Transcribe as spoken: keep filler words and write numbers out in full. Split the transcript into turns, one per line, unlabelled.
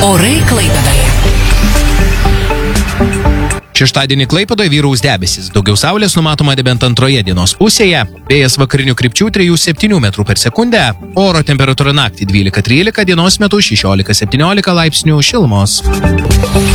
Orai Klaipėdoje.
Šeštadienį Klaipėdoje vyraus debesis, daugiau saulės numatoma nebent antroje dienos pusėje, vėjas vakarinių krypčių trijų septynių metrų per sekundę, oro temperatūra naktį dvylika trylika, dienos metu šešiolika septyniolika laipsnių šilumos.